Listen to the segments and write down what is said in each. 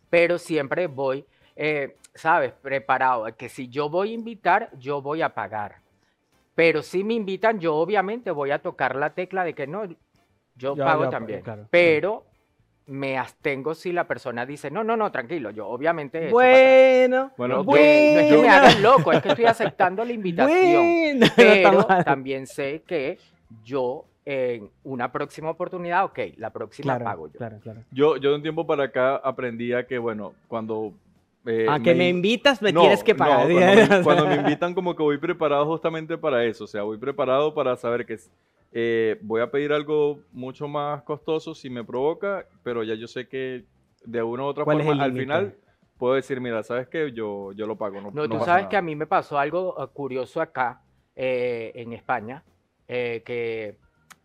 pero siempre voy, ¿sabes? Preparado, que si yo voy a invitar, yo voy a pagar. Pero si me invitan, yo obviamente voy a tocar la tecla de que no, yo pago también. Claro, pero me abstengo si la persona dice, no, no, no, tranquilo, yo obviamente echo para atrás. Bueno, No es que me hagan loco, es que estoy aceptando la invitación. Bueno, Pero no está mal. también sé que yo en una próxima oportunidad, ok, la próxima pago yo. Claro. Yo de un tiempo para acá aprendí a que, bueno, cuando... A que me invitas, me tienes que pagar. No, cuando me invitan como que voy preparado justamente para eso. O sea, voy preparado para saber que voy a pedir algo mucho más costoso si me provoca, pero ya yo sé que de una u otra ¿Cuál es forma, el al límite? final, puedo decir, mira, ¿sabes qué? Yo lo pago, no No, tú pasa sabes nada. que a mí me pasó algo curioso acá en España, que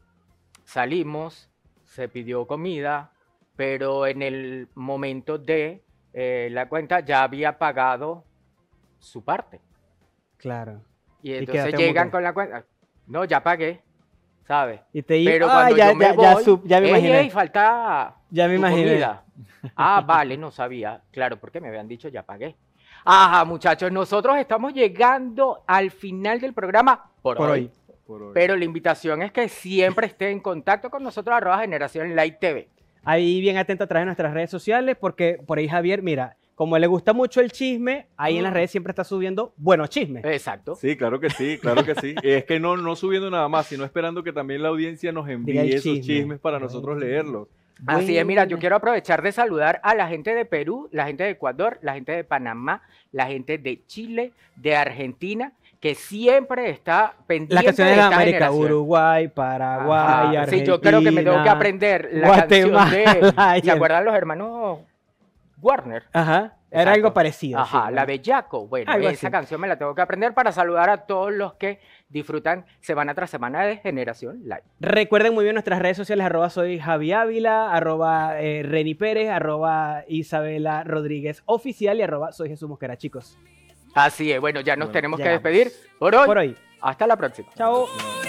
salimos, se pidió comida, pero en el momento de la cuenta ya había pagado su parte. Claro. Y Y entonces quedaste como llegan que- con la cuenta, no, ya pagué, ¿sabes? Y te digo, Pero cuando yo me voy, ya me ey, imaginé. ey, falta Ya me tu imaginé. comida. Ah, vale, no sabía. Claro, porque me habían dicho ya pagué. Ajá, muchachos, nosotros estamos llegando al final del programa por hoy. Por hoy. Pero la invitación es que siempre esté en contacto con nosotros, @Generación Light TV. Ahí bien atento a través de nuestras redes sociales, porque por ahí Javier, mira, como le gusta mucho el chisme, ahí en las redes siempre está subiendo buenos chismes. Exacto. Sí, claro que sí, claro que sí. Es que no subiendo nada más, sino esperando que también la audiencia nos envíe Diga el esos chisme. chismes para nosotros leerlos. Así es, mira, yo Buena. quiero aprovechar de saludar a la gente de Perú, la gente de Ecuador, la gente de Panamá, la gente de Chile, de Argentina, que siempre está pendiente Las canciones de de esta América, generación. Uruguay, Paraguay, Ajá. Argentina. Sí, yo creo que me tengo que aprender la Guatemala. canción de... ¿Se acuerdan los hermanos Warner? Ajá, era Exacto. algo parecido. Ajá, sí, la ¿no? Bellaco. Bueno, Algo esa así. canción me la tengo que aprender para saludar a todos los que disfrutan semana tras semana de Generación Live. Recuerden muy bien nuestras redes sociales, @soy Javi Ávila, @Reni Pérez, @Isabela Rodríguez Oficial y @soy Jesús Mosquera, chicos. Así es, bueno, ya nos tenemos que llegamos. despedir por hoy. Por hoy. Hasta la próxima. Chao.